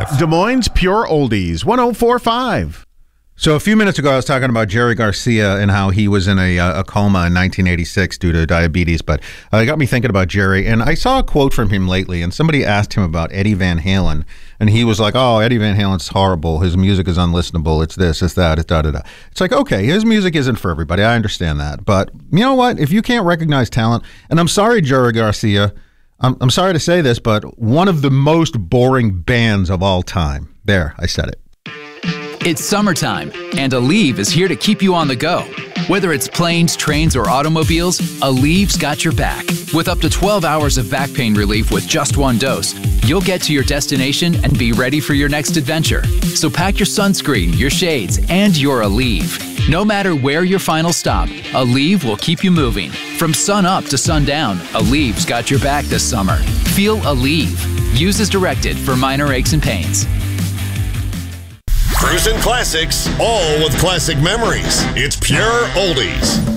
life. Des Moines Pure Oldies, 104.5. So a few minutes ago, I was talking about Jerry Garcia and how he was in a coma in 1986 due to diabetes, but it got me thinking about Jerry, and I saw a quote from him lately, and somebody asked him about Eddie Van Halen, and he was like, oh, Eddie Van Halen's horrible. His music is unlistenable. It's this, it's that, it's da-da-da. It's like, okay, his music isn't for everybody. I understand that. But you know what? If you can't recognize talent, and I'm sorry, Jerry Garcia, I'm sorry to say this, but one of the most boring bands of all time. There, I said it. It's summertime, and Aleve is here to keep you on the go. Whether it's planes, trains, or automobiles, Aleve's got your back. With up to 12 hours of back pain relief with just one dose, you'll get to your destination and be ready for your next adventure. So pack your sunscreen, your shades, and your Aleve. No matter where your final stop, Aleve will keep you moving. From sun up to sundown, Aleve's got your back this summer. Feel Aleve. Use as directed for minor aches and pains. Cruising Classics, all with classic memories. It's Pure Oldies.